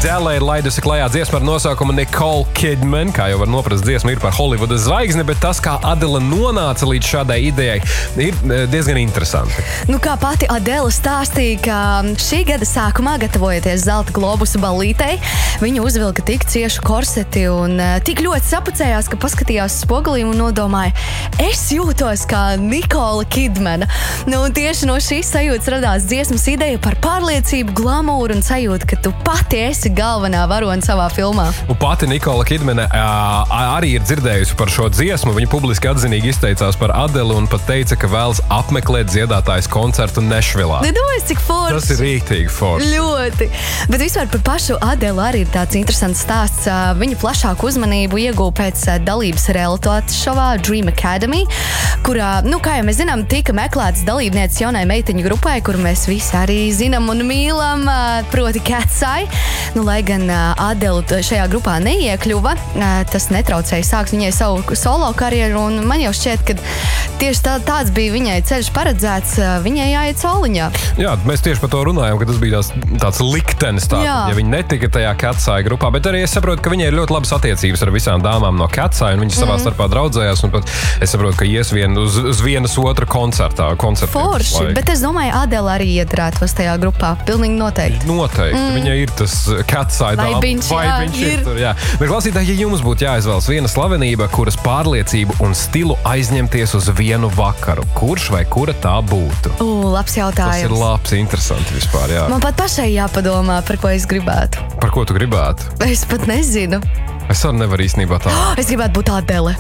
Adele ir laidusi klajā dziesmu ar nosaukumu Nicole Kidman. Kā jau var noprast, dziesma ir par Holivudas zvaigzni, bet tas, kā Adele nonāca līdz šādai idejai, ir diezgan interesanti. Nu, kā pati Adele stāstīja, ka šī gada sākumā, gatavojoties Zelta globusa ballītei, viņa uzvilka tik ciešu korseti un tik ļoti sapucējās, ka paskatījās spogulī un nodomāja, es jūtos kā Nicole Kidmana. Nu, un tieši no šīs sajūtas radās dziesmas ideja par pārliecību, glamūru un sajūtu, ka tu pati esi galvenā varona savā filmā. Un pati Nicole Kidmane arī ir dzirdējusi par šo dziesmu. Viņa publiski atzinīgi izteicās par Adeli un pat teica, ka vēlas apmeklēt dziedātājas koncertu Nešvilā. Nedomājies, cik forši. Tas ir rīktīgi forši. Ļoti. Bet vispār par pašu Adeli arī ir tāds interesants stāsts. Viņa plašāku uzmanību ieguva pēc dalības realitātes šovā Dream Academy, kurā, kā jau mēs zinām, tika meklēts dalībnieces jaunai meiteņu grupai, kuru mēs visi arī zinām un mīlam, proti Cat's Eye. Lai gan Adele šajā grupā neiekļuva, tas netraucēja sākt viņai savu solo karjeru, un man jau šķiet, ka tieši tāds bija viņai ceļš paredzēts, viņai jāiet soliņā. Jā, mēs tieši par to runājam, ka tas bija tāds liktenis, ja viņa netika tajā Cat's Eye grupā, bet arī es saprotu, ka viņai ir ļoti labas attiecības ar visām dāmām no Cat's Eye, un viņas savā starpā draudzējās, un pat es saprotu, ka ies uz vienas otra koncertā. Forši, bet es domāju, Adele arī iedarētos tajā grupā, pilnīgi noteikti. Noteikti, viņai ir tas Cat's Eye dāma. Vaibiņš ir tur, jā. Bet klausītāji, ja jums būtu jāizvēlas viena slavenība, kuras pārliecību un stilu aizņemties uz vienu vakaru, kurš vai kura tā būtu? Labs jautājums. Tas ir labs, interesanti vispār, jā. Man pat pašai jāpadomā, par ko es gribētu. Par ko tu gribētu? Es pat nezinu. Es arī nevaru īstenībā tā. Es gribētu būt Adele.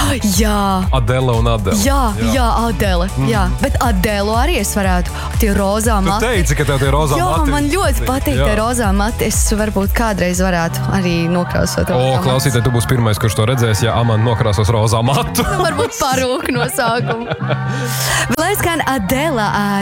Jā. Adele un Adele. Jā, Adele. Jā. Bet Adelu arī es varētu. Tie rozā mati. Tu teici, ka tev tie rozā mati. Jā, man ļoti patīk tie rozā mati. Es varbūt kādreiz varētu arī nokrāsot. Klausītāji, tu būsi pirmais, kurš to redzēs, ja Amanda nokrāsos rozā matu. Varbūt parūku no sākuma. Lai skan Adele